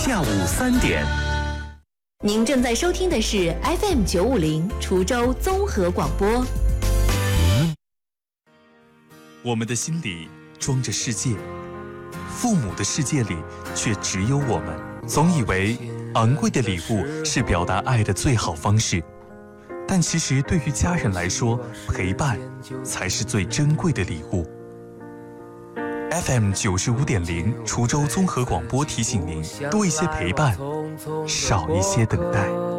下午3点。 您正在收听的是 FM 950滁州综合广播。 我们的心里装着世界，父母的世界里却只有我们。总以为昂贵的礼物是表达爱的最好方式，但其实对于家人来说，陪伴才是最珍贵的礼物。FM 95.0滁州综合广播提醒您：多一些陪伴，少一些等待。